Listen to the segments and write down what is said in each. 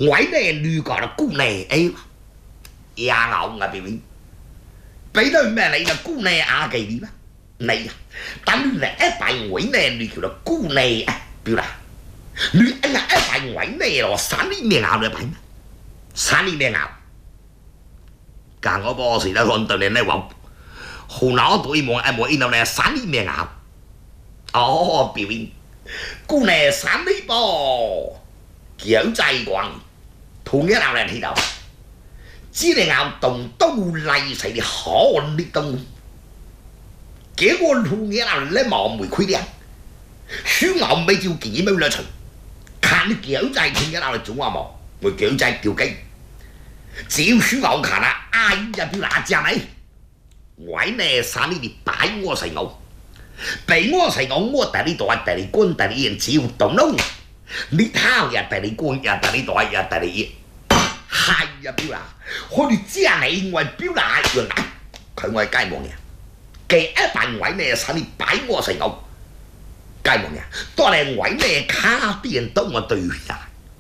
ngoài này lưu gọi là cú này ấy ya ngọng à biểu bây giờ mẹ này là cú này à cái gì đó này ta lưu là ép phải ngoài này lưu kiểu là cú này à biểu là lưu anh là ép phải ngoài này rồi sáng đi miệng ảo được phải sáng đi miệng ảo càng có bao gì đó còn từ này vọng hồ nó tụi mọi em mọi in đâu này sáng đi miệng ảo biểu cú này sáng đi bao kiểu chạy quăng thủ nghĩa nào này thì đâu chỉ là ngạo tổng đâu lại xảy đi họ đi tông kết quả thủ nghĩa nào lấy mỏ mùi khuy đen xứ ngạo mấy chiêu kỳ mấy lời thật khả nó kiểu chạy thủ nghĩa nào là chúng hoa mỏ mùi kiểu chạy kiểu cây chỉ yêu xứ ngạo khả là ai ra biểu lạ cha này ngoài này sáng đi đi bãi ngô sài ngộ bãi ngô sài ngộ ngô tại đi tòa tại đi quân tại đi yên chỉ yêu tổng nông你讨厌带你管呀，带你带呀，带你，係呀表啦，我哋知你我表啦，原來佢我係街望嘅，嘅一班位呢，使你擺我成我街望嘅，多你位呢卡電都我對呀，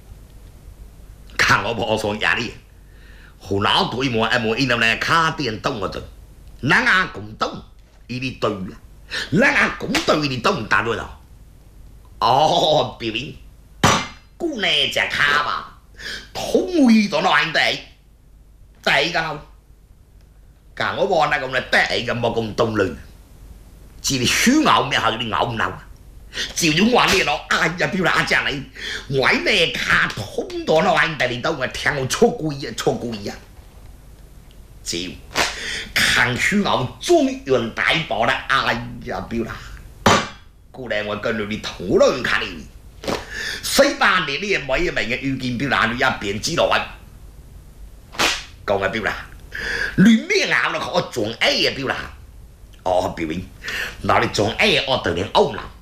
看我婆說呀你，胡鬧對我一冇因為呢卡電都我對，嗱啊咁都呢啲對呀，嗱啊咁對你都唔打對啦，哦表面。cú này chả khá mà thống nguy tỏ nói anh tệ tệ cao cả ngõ bò này cũng là tệ cả một cùng tông lưng chỉ là xứ ngạo mẹ hơi đi ngạo nào chịu những quan này nó ai ra biểu là chả này ngoài này khá thống tỏ nói anh tệ đi đâu mà theo cho quý à chịu kháng xứ ngạo trung原đại bảo là ai ra biểu là cú này ngoài cần đi thủ đó khá đi400年呢每一名嘅遇見表達你一邊知道啊，講嘅表達，亂咩咬落我仲 A 嘅表達，表演，嗱你仲 A 我對你歐南，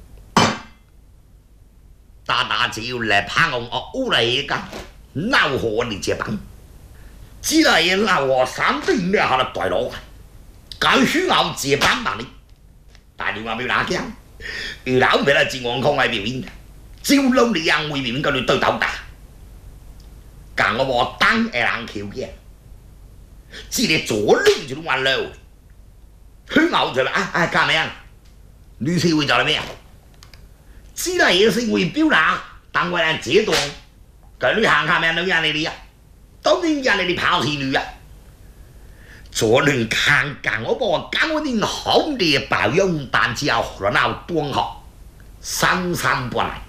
打只要嚟拍我烏嚟㗎，鬧我你這班，只係鬧我3對咩下嚟對攞，搞輸我這班嘛你，大電話表達嘅，表達唔俾啦自我抗係表演。招撈你啊！會面跟你對鬥打，càng我話單係冷橋嘅，知你左撈就都話撈，佢牛就啦幹咩啊？律師會做咩啊？知啦嘢先會標啦，但我係自動，佢你行下咩女人你啊？當然人你跑戲女啊！左輪看càng我話講我啲好嘅保養，但只有可能當學3半嚟。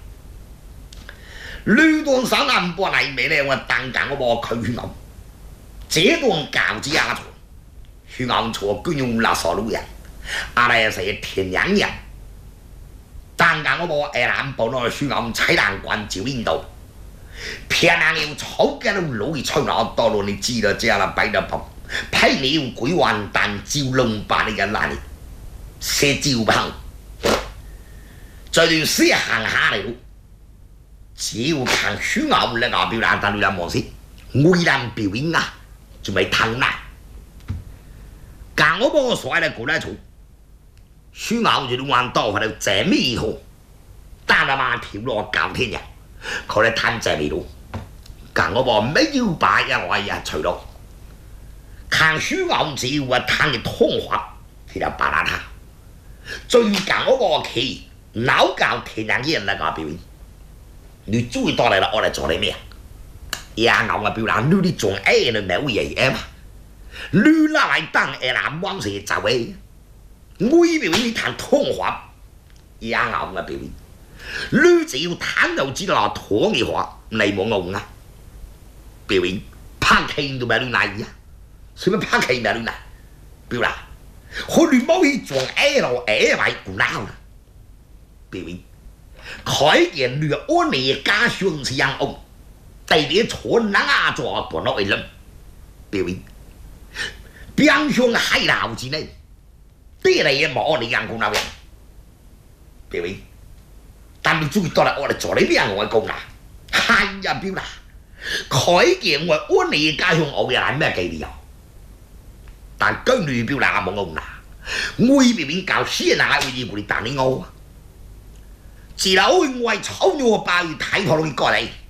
呢段省暗波嚟未咧，我當緊我佢血牛，這段教子阿錯，血牛錯居用垃圾路人，阿嚟係田人人，當緊我南部內血牛踩爛棍照邊度，偏硬要草嘅都老而吹落多咯，你知道這啦擺得碰，批你要鬼混蛋照龍把你嘅爛你，射照碰，在段時行下嚟。只要看書牛咧，我表達但你諗模式，會人表演啊，仲未騰啦。càng我幫我所謂咧講咧錯，書牛就都玩多喺度借咩好，但係嘛條路教天人，佢哋攤借味道，càng我幫咩要擺啊我呀除到，看書牛只要啊攤嘅通話，其實白啦他，最càng我幫佢腦教天人嘅人嚟講表演。你注意到嚟啦，我嚟做你咩啊？呀，牛啊表達你啲仲 A 你唔係好嘢嘛？你拉嚟當 A 南灣時就係，我以為你談通話，呀牛啊表現，你只要談就知道啦，通嘅話你冇用啊！表現拍戲都唔係你嚟啊，使乜拍戲唔係你嚟？表達，佢哋冇去做 A 咯 ，A 咪唔鬧啦，表現。開件女安尼家鄉是樣ông，第啲村人啊做多攞嚟諗，表演，邊鄉係鬧字呢？啲嚟嘅冇你樣講啦喎，表演，但你注意到啦，我哋做呢邊我講啦，係呀表啦，開件我安尼家鄉我嘅係咩計理由？但跟女表啦冇講啦，我以邊搞先啊，我以為你打你我。只留外草藥把佢睇破佢過嚟。